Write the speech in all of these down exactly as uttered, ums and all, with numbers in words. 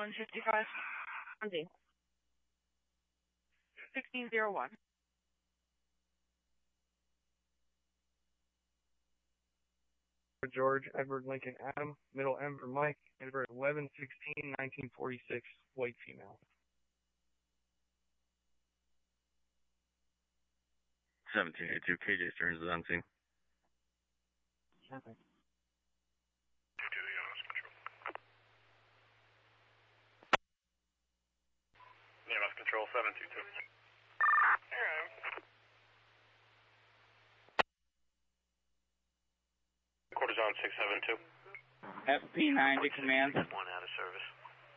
one fifty-five. sixteen oh one. George, Edward Lincoln Adam, middle M for Mike, Edward eleven sixteen nineteen forty-six, white female. seventeen eighty-two, K J Stearns is on scene. Okay. E M S control seven two two. Quarters on six seven two. F P nine to command. One out of service.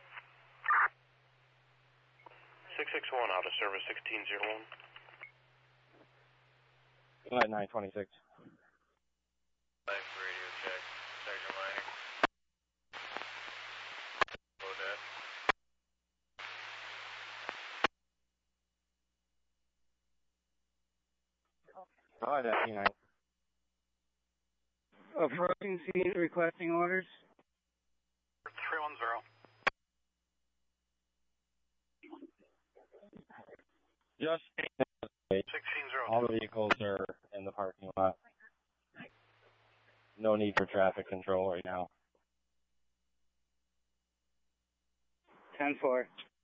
six six one out of service, sixteen oh one. Flight nine twenty-six. Life radio check. Sergeant Liner. Load that. Go ahead, F P nine. Approaching scene, requesting orders. three one zero. Just sixteen oh all the vehicles are in the parking lot. No need for traffic control right now. ten four.